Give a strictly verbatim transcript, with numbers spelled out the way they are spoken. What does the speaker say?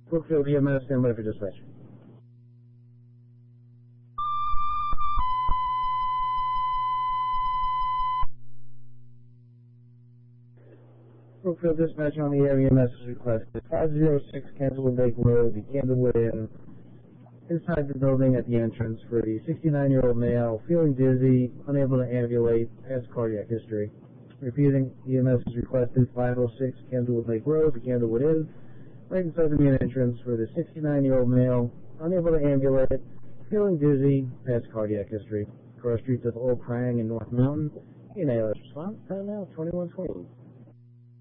Brookfield E M S, stand by for dispatch. Brookfield dispatch on the air, E M S is requested. five oh six Candlewood Lake Road, the Candlewood Inn, inside the building at the entrance for the sixty-nine-year-old male, feeling dizzy, unable to ambulate, has cardiac history. Repeating, E M S is requested. five oh six Candlewood Lake Road, the Candlewood Inn, right inside the main entrance for the sixty-nine-year-old male, unable to ambulate, feeling dizzy, has cardiac history. Cross streets of Old Krang and North Mountain. E N A L S response. Time now twenty-one twenty.